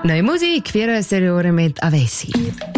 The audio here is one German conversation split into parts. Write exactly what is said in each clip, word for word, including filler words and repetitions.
Neue Musik, vierundzwanzig Uhr mit Avesi.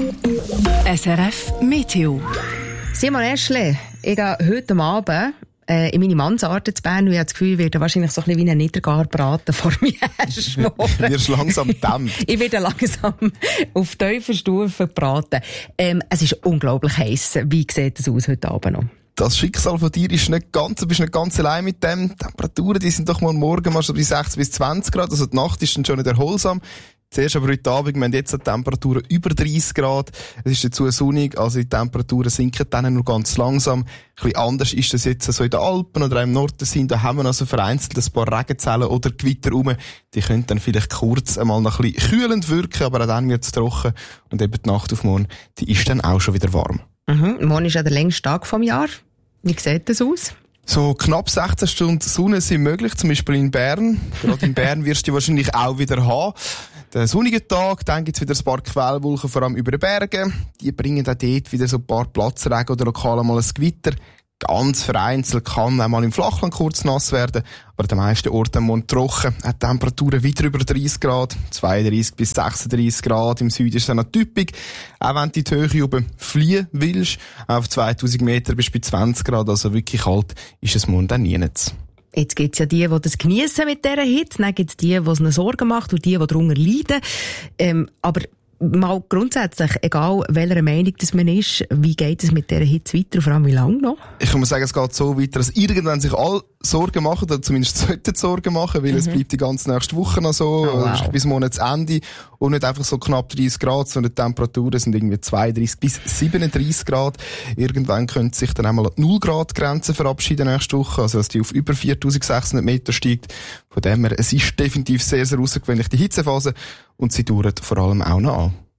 S R F Meteo. Simon Eschle, ich gehe heute Abend äh, in meine Mansarde zu Bern und ich habe das Gefühl, ich werde wahrscheinlich so ein bisschen wie ein Niedergarbraten vor mir herschmoren. Du wirst langsam gedämpft. Ich werde langsam auf tiefer Stufe gebraten. Ähm, es ist unglaublich heiß. Wie sieht es aus heute Abend noch? Das Schicksal von dir ist nicht ganz, du bist nicht ganz allein mit dem. Die Temperaturen, die sind doch mal morgen mal so bei sechzehn bis zwanzig Grad, also die Nacht ist dann schon nicht erholsam. Zuerst aber heute Abend, wir haben jetzt eine Temperatur über dreißig Grad. Es ist dazu sonnig, also die Temperaturen sinken dann nur ganz langsam. Ein bisschen anders ist das jetzt so in den Alpen oder im Norden sind. Da haben wir also vereinzelt ein paar Regenzellen oder Gewitter rum. Die können dann vielleicht kurz einmal noch ein bisschen kühlend wirken, aber auch dann wird es trocken. Und eben die Nacht auf morgen, die ist dann auch schon wieder warm. Mhm. Morgen ist ja der längste Tag vom Jahr. Wie sieht das aus? So knapp sechzehn Stunden Sonne sind möglich, zum Beispiel in Bern. Gerade in Bern wirst du wahrscheinlich auch wieder haben. Der sonnige Tag, dann gibt's wieder ein paar Quellwolken, vor allem über den Bergen. Die bringen auch dort wieder so ein paar Platzregen oder lokal mal ein Gewitter. Ganz vereinzelt kann einmal im Flachland kurz nass werden, aber an den meisten Orten morgen trocken. Die Temperaturen wieder über dreißig Grad, zweiunddreißig bis sechsunddreißig Grad. Im Süden ist es noch typisch. Auch wenn du die Höhe oben fliehen willst, auf zweitausend Meter bis bei zwanzig Grad, also wirklich kalt, ist es morgen dann nirgends. Jetzt gibt's ja die, die das geniessen mit dieser Hitze, dann gibt's die, die es ihnen Sorgen macht und die, die darunter leiden. Ähm, aber mal grundsätzlich, egal welcher Meinung das man ist, wie geht es mit dieser Hitze weiter und vor allem wie lange noch? Ich kann mal sagen, es geht so weiter, dass irgendwann sich alle Sorgen machen, oder zumindest sollten Sorgen machen, weil mhm. es bleibt die ganze nächste Woche noch so, oh, wow. bis Monatsende und nicht einfach so knapp dreißig Grad, sondern die Temperaturen sind irgendwie zweiunddreißig bis siebenunddreißig Grad. Irgendwann könnte sich dann einmal die null Grad Grenze verabschieden nächste Woche, also dass die auf über viertausendsechshundert Meter steigt. Von dem her, es ist definitiv sehr, sehr außergewöhnlich die Hitzephase und sie dauert vor allem auch noch an.